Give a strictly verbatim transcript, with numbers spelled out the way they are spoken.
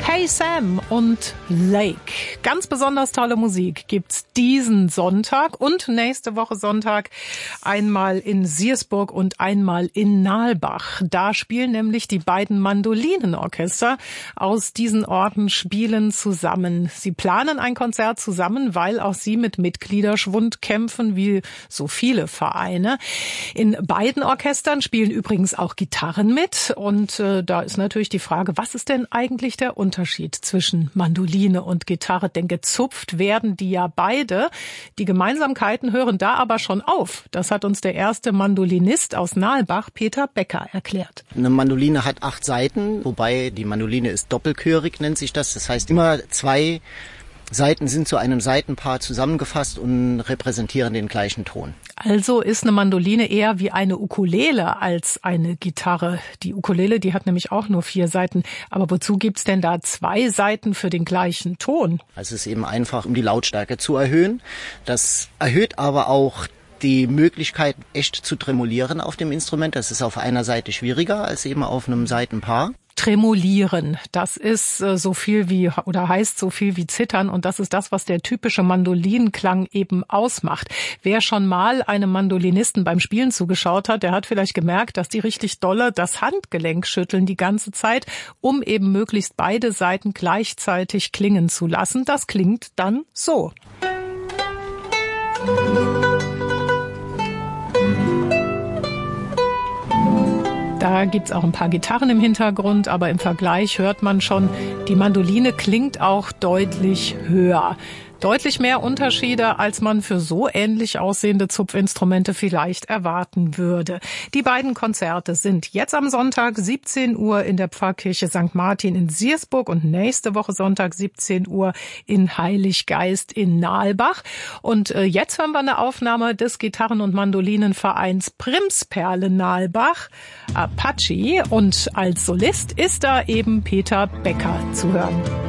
Hey Sam und Lake. Ganz besonders tolle Musik gibt's diesen Sonntag und nächste Woche Sonntag einmal in Siersburg und einmal in Nalbach. Da spielen nämlich die beiden Mandolinenorchester aus diesen Orten spielen zusammen. Sie planen ein Konzert zusammen, weil auch sie mit Mitgliederschwund kämpfen, wie so viele Vereine. In beiden Orchestern spielen übrigens auch Gitarren mit und äh, da ist natürlich die Frage, was ist denn eigentlich der Unterschied zwischen Mandoline und Gitarre? Denn gezupft werden die ja beide. Die Gemeinsamkeiten hören da aber schon auf. Das hat uns der erste Mandolinist aus Nalbach, Peter Becker, erklärt. Eine Mandoline hat acht Saiten, wobei die Mandoline ist doppelchörig, nennt sich das. Das heißt, immer zwei Saiten sind zu einem Saitenpaar zusammengefasst und repräsentieren den gleichen Ton. Also ist eine Mandoline eher wie eine Ukulele als eine Gitarre. Die Ukulele, die hat nämlich auch nur vier Saiten. Aber wozu gibt's denn da zwei Saiten für den gleichen Ton? Also es ist eben einfach, um die Lautstärke zu erhöhen. Das erhöht aber auch die Möglichkeit, echt zu tremolieren auf dem Instrument. Das ist auf einer Seite schwieriger als eben auf einem Saitenpaar. Tremolieren, das ist äh, so viel wie oder heißt so viel wie zittern und das ist das, was der typische Mandolinenklang eben ausmacht. Wer schon mal einem Mandolinisten beim Spielen zugeschaut hat, der hat vielleicht gemerkt, dass die richtig dolle das Handgelenk schütteln die ganze Zeit, um eben möglichst beide Seiten gleichzeitig klingen zu lassen. Das klingt dann so. Da gibt's auch ein paar Gitarren im Hintergrund, aber im Vergleich hört man schon, die Mandoline klingt auch deutlich höher. Deutlich mehr Unterschiede, als man für so ähnlich aussehende Zupfinstrumente vielleicht erwarten würde. Die beiden Konzerte sind jetzt am Sonntag siebzehn Uhr in der Pfarrkirche Sankt Martin in Siersburg und nächste Woche Sonntag siebzehn Uhr in Heiliggeist in Nalbach. Und äh, jetzt hören wir eine Aufnahme des Gitarren- und Mandolinenvereins Primsperle Nalbach, Apache. Und als Solist ist da eben Peter Becker zu hören.